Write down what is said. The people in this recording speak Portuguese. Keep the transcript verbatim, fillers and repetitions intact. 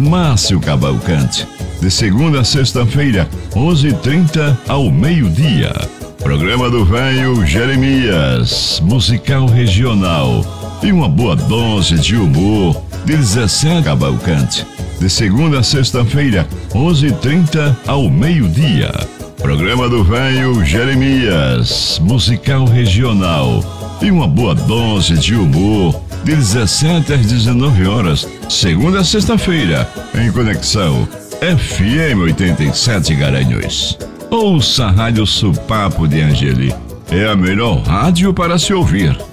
Márcio Cavalcante. De segunda a sexta-feira, onze e trinta ao meio-dia. Programa do Velho Jeremias, musical regional. E uma boa dose de humor de Zezé Cavalcante. De segunda a sexta-feira, onze e trinta ao meio-dia. Programa do Velho Jeremias, musical regional. E uma boa dose de humor de dezessete às dezenove horas, segunda a sexta-feira, em Conexão F M oitenta e sete Garanhuns. Ouça a Rádio Supapo de Angeli. É a melhor rádio para se ouvir.